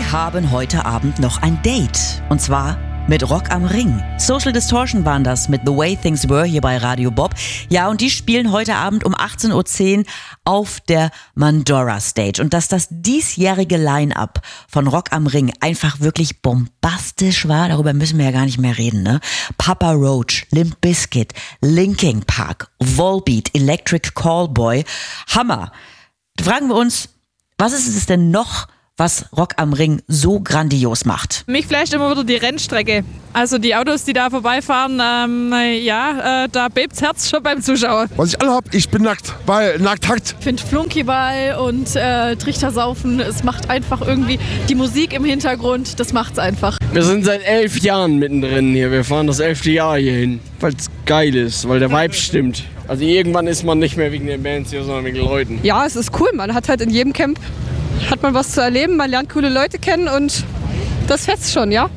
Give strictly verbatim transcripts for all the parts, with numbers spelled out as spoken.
haben heute Abend noch ein Date. Und zwar mit Rock am Ring. Social Distortion waren das mit The Way Things Were hier bei Radio Bob. Ja, und die spielen heute Abend um achtzehn Uhr zehn auf der Mandora Stage. Und dass das diesjährige Line-Up von Rock am Ring einfach wirklich bombastisch war, darüber müssen wir ja gar nicht mehr reden, ne? Papa Roach, Limp Bizkit, Linkin Park, Volbeat, Electric Callboy. Hammer. Da fragen wir uns, was ist es denn noch, was Rock am Ring so grandios macht? Mich flasht immer wieder die Rennstrecke. Also die Autos, die da vorbeifahren, ähm, ja, äh, da bebt's Herz schon beim Zuschauen. Was ich alle hab, ich bin nackt, weil nackt hackt. Ich finde Flunkyball und äh, Trichtersaufen, es macht einfach irgendwie die Musik im Hintergrund, das macht's einfach. Wir sind seit elf Jahren mittendrin hier, wir fahren das elfte Jahr hier hin, weil es geil ist, weil der Vibe stimmt. Also irgendwann ist man nicht mehr wegen den Bands hier, sondern wegen den Leuten. Ja, es ist cool, man hat halt in jedem Camp hat man was zu erleben, man lernt coole Leute kennen und das fetzt schon, ja?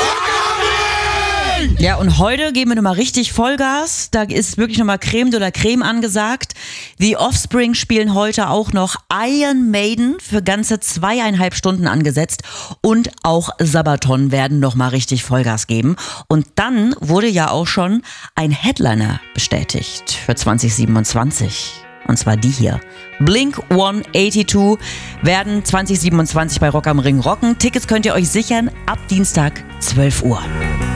Ja, und heute geben wir nochmal richtig Vollgas. Da ist wirklich nochmal Creme de la Creme angesagt. The Offspring spielen heute auch noch, Iron Maiden für ganze zweieinhalb Stunden angesetzt und auch Sabaton werden nochmal richtig Vollgas geben. Und dann wurde ja auch schon ein Headliner bestätigt für zwanzig siebenundzwanzig. Und zwar die hier. Blink hundertzweiundachtzig werden zwanzig siebenundzwanzig bei Rock am Ring rocken. Tickets könnt ihr euch sichern ab Dienstag zwölf Uhr.